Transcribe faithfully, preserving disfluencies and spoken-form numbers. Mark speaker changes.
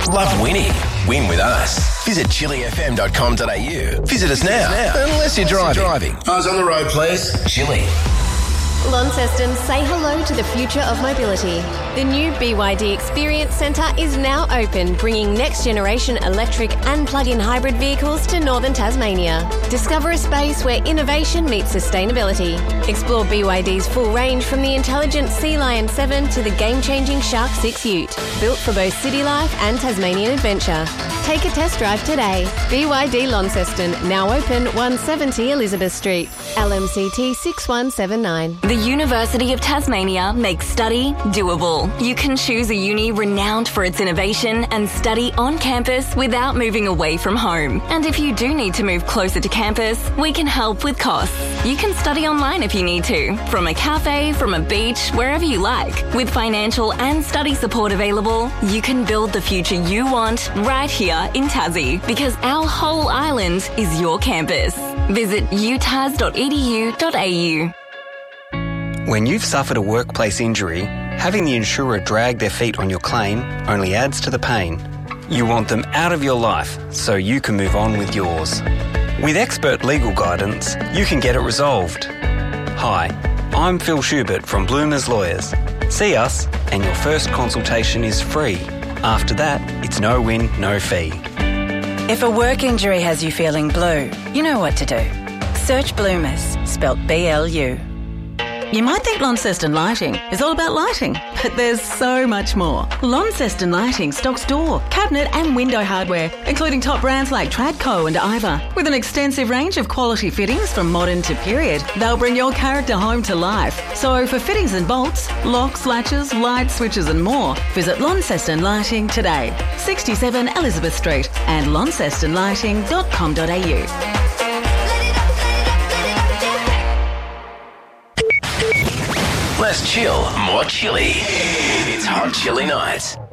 Speaker 1: Love winning? Win with us. Visit chili f m dot com dot a u. Visit us now, unless you're driving. Eyes on the road, please. Chili.
Speaker 2: Launceston, say hello to the future of mobility. The new B Y D Experience Centre is now open, bringing next-generation electric and plug-in hybrid vehicles to northern Tasmania. Discover a space where innovation meets sustainability. Explore B Y D's full range from the intelligent Sea Lion seven to the game-changing Shark six Ute, built for both city life and Tasmanian adventure. Take a test drive today. B Y D Launceston, now open one seventy Elizabeth Street. L M C T six one seven nine.
Speaker 3: The University of Tasmania makes study doable. You can choose a uni renowned for its innovation and study on campus without moving away from home. And if you do need to move closer to campus, we can help with costs. You can study online if you need to, from a cafe, from a beach, wherever you like. With financial and study support available, you can build the future you want right here in Tassie, because our whole island is your campus. Visit u tas dot e d u dot a u.
Speaker 4: When you've suffered a workplace injury, having the insurer drag their feet on your claim only adds to the pain. You want them out of your life so you can move on with yours. With expert legal guidance, you can get it resolved. Hi, I'm Phil Schubert from Bloomers Lawyers. See us and your first consultation is free. After that, it's no win, no fee.
Speaker 5: If a work injury has you feeling blue, you know what to do. Search Bloomers, spelt B L U. You might think Launceston Lighting is all about lighting, but there's so much more. Launceston Lighting stocks door, cabinet and window hardware, including top brands like Tradco and Iva. With an extensive range of quality fittings from modern to period, they'll bring your character home to life. So for fittings and bolts, locks, latches, light switches and more, visit Launceston Lighting today. sixty-seven Elizabeth Street and launceston lighting dot com dot a u.
Speaker 1: Less chill, more chilly. It's Hot Chili Nights.